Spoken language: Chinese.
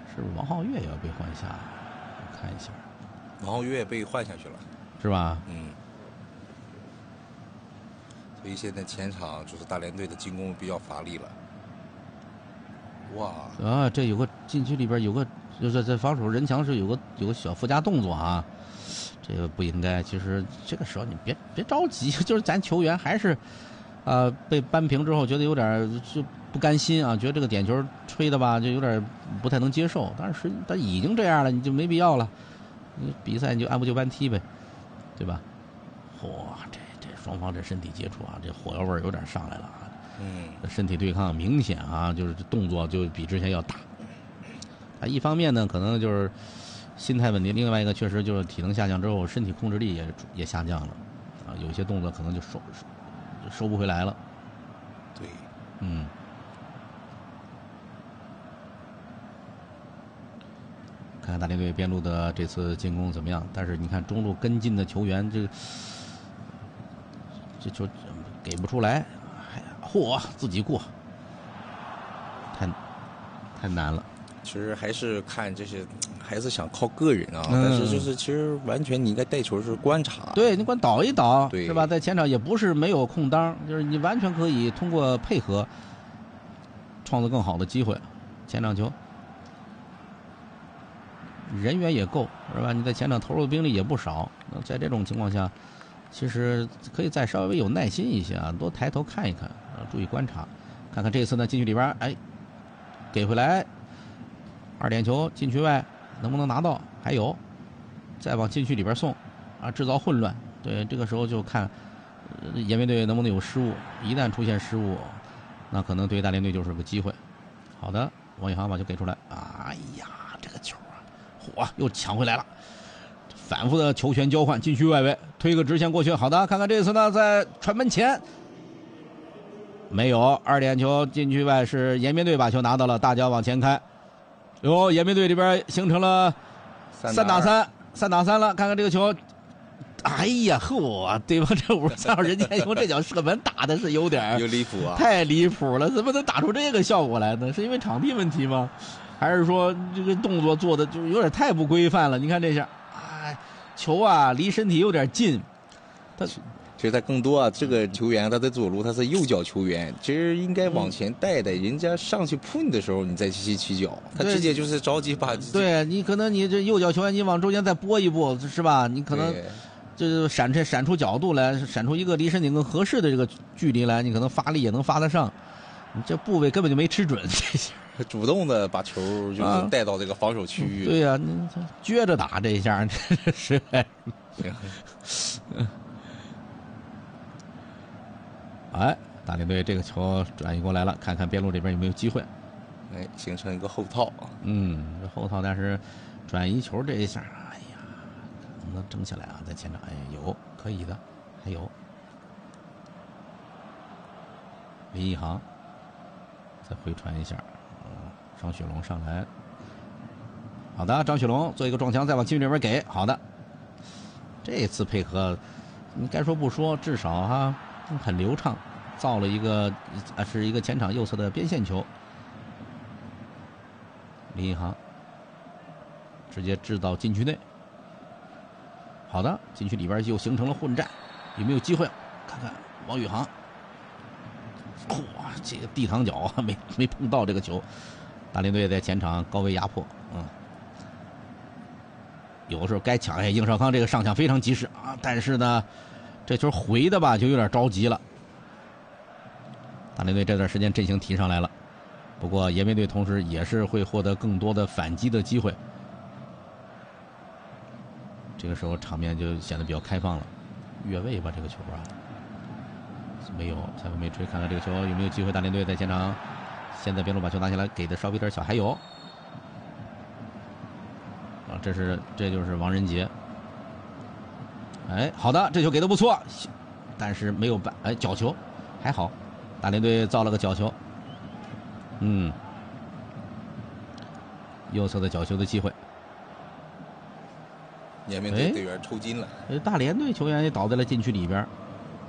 是不是王皓月也要被换下？我看一下， 王皓月被换下去了， 是吧？ 所以现在前场就是大连队的进攻比较乏力了。哇！ 啊，这有个禁区里边有个，就是在防守任强是有个小附加动作啊，这个不应该。其实这个时候你别着急，就是咱球员还是，被扳平之后觉得有点就不甘心啊，觉得这个点球吹的吧就有点不太能接受。但是他已经这样了，你就没必要了，你比赛你就按部就班踢呗，对吧？嚯，这双方这身体接触啊，这火药味有点上来了啊。身体对抗明显啊，就是动作就比之前要大。他一方面呢，可能就是心态稳定；另外一个确实就是体能下降之后，身体控制力也下降了，啊，有些动作可能就收不回来了。 对， 看看大连队边路的这次进攻怎么样？但是你看中路跟进的球员，这球给不出来。嚯，自己过，太难了。 其实还是看这些，还是想靠个人啊。但是就是其实完全你应该带球是观察， 对，你管导一导， 对， 是吧？在前场也不是没有空当，就是你完全可以通过配合创造更好的机会。前场球人员也够，是吧？你在前场投入的兵力也不少。那在这种情况下，其实可以再稍微有耐心一些啊，多抬头看一看。注意观察，看看这次呢禁区里边，哎，给回来2点球禁区外能不能拿到？还有，再往禁区里边送，啊，制造混乱。对，这个时候就看延边队能不能有失误。一旦出现失误，那可能对于大连队就是个机会。好的，王宇航把球给出来，哎呀，这个球啊，嚯，又抢回来了。反复的球权交换，禁区外围推个直线过去。好的，看看这次呢，在传门前。没有2点球禁区外，是延边队把球拿到了，大脚往前开。延边队这边形成了3打3了。看看这个球，哎呀嚯，对方这53号任建雄这脚射门打的是有点离谱啊， 太离谱了，怎么能打出这个效果来呢？是因为场地问题吗？还是说这个动作做的就有点太不规范了？你看这下，哎，球啊离身体有点近， 其实他更多啊，这个球员他在左路，他是右脚球员，其实应该往前带，人家上去扑你的时候，你再去起脚，他直接就是着急把。 对，你可能你这右脚球员，你往中间再拨一拨，是吧？你可能就闪出角度来，闪出一个离身体更合适的这个距离来，你可能发力也能发得上。你这部位根本就没吃准，这下主动的把球就是带到这个防守区域。 对呀，你撅着打这一下，这实在。哎，大连队这个球转移过来了，看看边路这边有没有机会。 哎，形成一个后套。 这后套，但是转移球这一下，哎呀，能不能争下来啊？在前场，哎，有可以的，还有林一航，再回传一下，张雪龙上来。好的，张雪龙做一个撞墙，再往禁区里边给。好的，这次配合，你该说不说，至少哈。很流畅，造了一个是一个前场右侧的边线球。林一航直接制造禁区内。好的，禁区里边又形成了混战，有没有机会？看看王宇航，哇，这个地堂脚啊，没碰到这个球。大连队在前场高位压迫，有的时候该抢，应少康这个上抢非常及时啊，但是呢。这球回的吧，就有点着急了。大连队这段时间阵型提上来了，不过延边队同时也是会获得更多的反击的机会。这个时候场面就显得比较开放了。越位吧，这个球啊，没有，裁判没吹。看看这个球有没有机会？大连队在前场，现在边路把球拿下来，给的稍微有点小，还有啊，这就是王仁杰。哎，好的，这球给的不错，但是没有办，哎，角球还好，大连队造了个角球，右侧的角球的机会。 延边队队员抽筋了， 大连队球员也倒在了禁区里边，